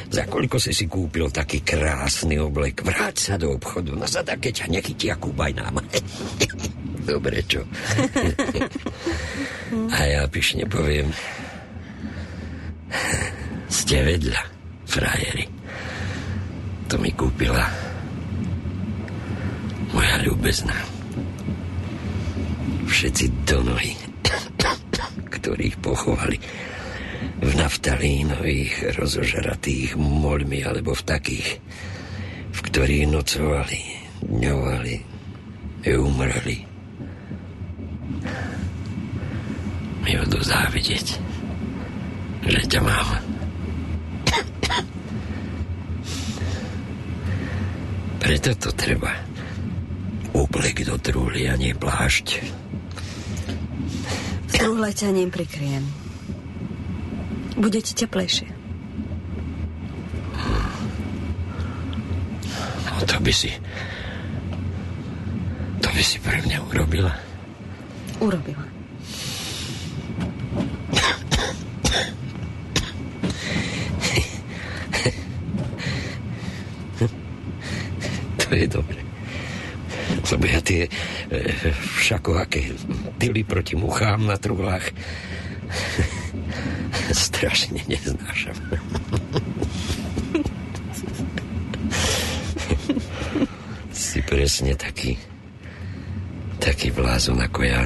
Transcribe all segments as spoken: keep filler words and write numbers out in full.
Za koľko si si kúpil taký krásny oblek? Vráť sa do obchodu, no za také ťa nechytia, kúpaj nám. Dobre, čo? A ja pyšne poviem, ste vedľa, frajeri. To mi kúpila moja ľúbezná. Všetci do nohy, ktorých pochovali v naftalínových rozožratých moľmi alebo v takých, v ktorých nocovali, dňovali i umreli. Mi budú závidieť, že ťa mám. Preto to treba. Oblek do trúhly a nie plášť. V trúhle ťa ním prikryjem. Bude ti teplejšie. No to by si... To by si pre mňa urobila. Urobila. To je dobre. Lebo ja tie e, všakovaké tyly proti muchám na truhlách strašne neznášam. Si presne taký taký blázon ako ja.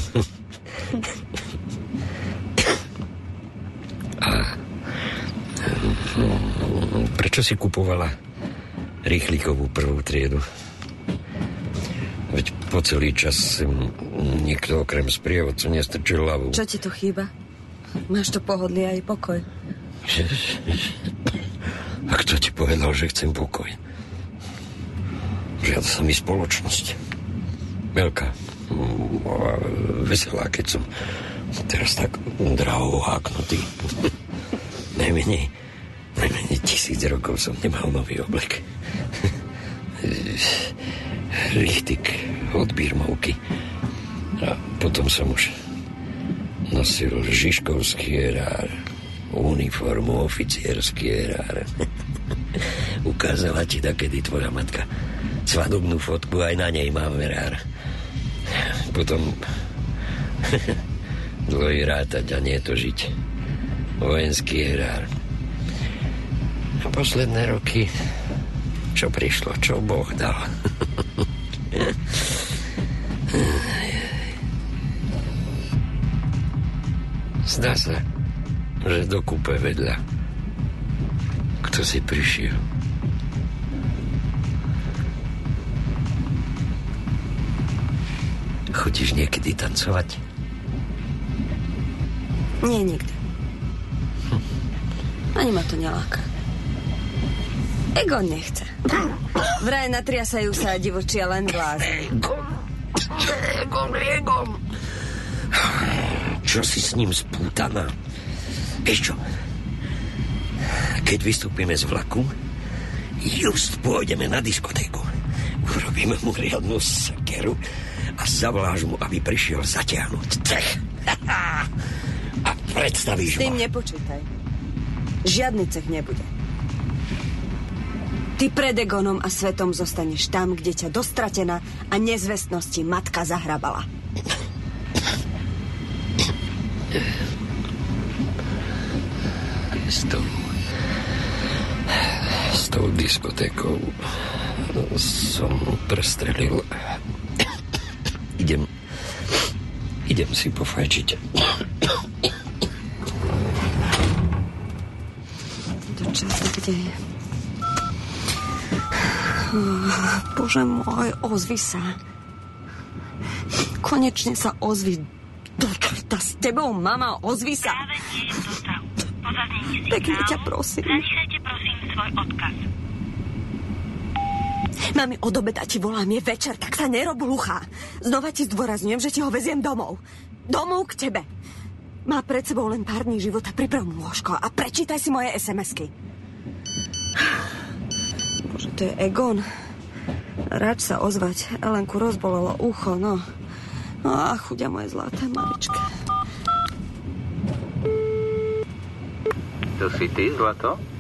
A prečo si kupovala rýchlikovú prvú triedu? Veď po celý čas nikto okrem sprievodcu nestrčil hlavu. Čo ti tu chýba? Máš tu pohodlie aj pokoj. A kto ti povedal, že chcem pokoj? Žiada sa mi spoločnosť. Veľká. Veselá, keď som teraz tak draho háknutý. Najmenej, najmenej tisíc rokov som nemal nový oblek. Richtik od birmovky. A potom som už nosil žižkovský erár, uniformu oficierský erár. Ukázala ti takedy tvoja matka svadobnú fotku, aj na nej mám erár. Potom dlhý rátať a nie to žiť. Vojenský erár. A posledné roky čo prišlo, čo Boh dal. Zdá sa, že do kúpe vedľa kto si prišiel. Chodíš niekedy tancovať? Nie, nikdy. Hm. Ani ma to neláka. Egon nechce. Vraj natriasajú sa divočia len blázni. Egon, Egon, Egon. Čo si s ním spútaná? Vieš čo? Keď vystúpime z vlaku, just pôjdeme na diskotéku. Urobíme mu riadnu sakeru a zavoláš mu, aby prišiel zatiahnuť cech. A predstavíš ho. S tým ho. nepočítaj. Žiadny cech nebude. Ty pred Egonom a svetom zostaneš tam, kde ťa dostratená a nezvestnosti matka zahrabala. S tou, s tou diskotékou som prestrelil. Idem, idem si pofajčiť. To čas, kde je? Bože môj, ozvi sa. Konečne sa ozvi. Do čerta s tebou, mama, ozvi sa. Práve nie je zostav. Pozaznení signálu. Pekne ťa prosím. Zanechajte prosím svoj odkaz. Mami, od obeda ti volám, je večer, tak sa nerob hluchá. Znova ti zdôrazňujem, že ti ho veziem domov. Domov k tebe. Má pred sebou len pár dní života, priprav mu lôžko a prečítaj si moje es em esky. Bože, to je Egon. Rád sa ozvať. Elenku rozbolelo ucho, no. No a chudia moje zlaté maličké. To si ty, zlato?